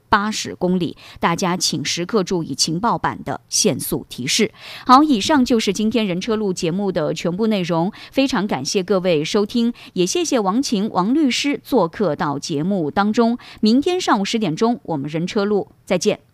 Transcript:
80公里，大家请时刻注意情报版的限速提示。好，以上就是今天人车路节目的全部内容，非常感谢各位收听，也谢谢王晴王律师做客到节目当中。明天上午10点钟，我们人车路再见。